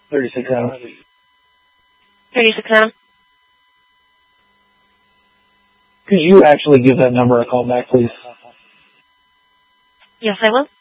36M. 36M. Can you actually give that number a call back, please? Yes, I will.